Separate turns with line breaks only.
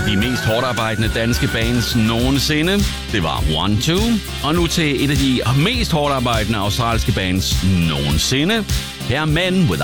de mest hårdarbejdende danske bands nogensinde. Det var One-Two. Og nu til et af de mest hårdarbejdende australske bands nogensinde. Her er Men With